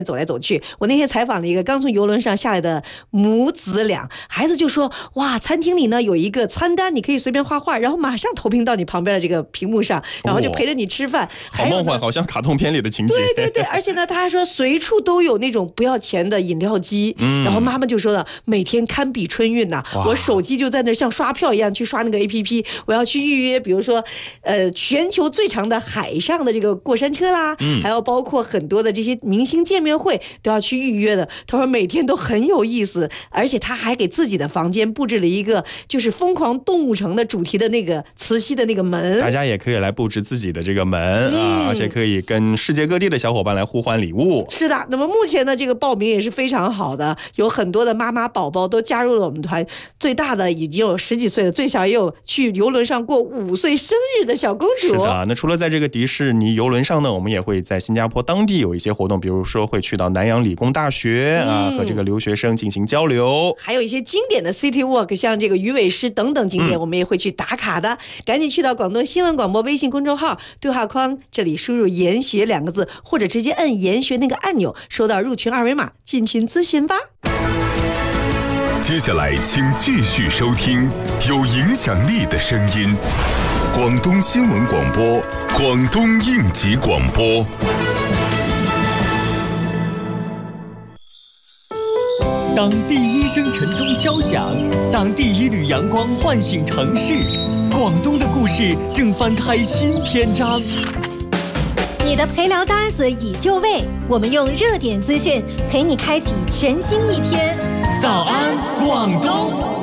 走来走去。我那天采访了一个刚从游轮上下来的母子俩，孩子就说：“哇，餐厅里呢有一个餐单，你可以随便画画，然后马上投屏到你旁边的这个屏幕上，然后就陪着你吃饭。 好梦幻，好像卡通片里的情节。 对，而且呢，他还说随处都有那种不要钱的饮料机。然后妈妈就说了，每天堪比春运呐，我手机就在那像刷票一样去刷那个 APP， 我要去预约，比如说全球最长的海上的这个过山车啦，还有包括很多的这些明星见面会都要去预约的。他说每天都很有意思，而且他还给自己的房间布置了一个就是疯狂动物城的主题的那个磁吸的那个门， 大家也可以来布置自己的这个门啊，而且可以跟世界各地的小伙伴来互换礼物。 是的，那么目前呢，这个报名也是非常好的，有很多的妈妈宝宝都加入了我们团，最大的已经有10几岁了，最小也有去游轮上过5岁生日的小公主。 是的，那除了在这个迪士尼游轮上呢，我们也会在新加坡当地有一些活动，比如说会去到南洋理工大学和这个留学生进行交流， 还有一些经典的 City Walk， 像这个鱼尾狮等等景点，我们也会去打卡的。赶紧去到广东新闻广播微信公众号对话框，这里输入研学2个字，或者直接摁研学那个按钮，收到入群2维码，进群咨询吧。 接下来请继续收听有影响力的声音，广东新闻广播，广东应急广播。 当第一声晨钟敲响，当第一缕阳光唤醒城市，广东的故事正翻开新篇章。 你的陪聊搭子已就位，我们用热点资讯陪你开启全新一天。 早安，广东。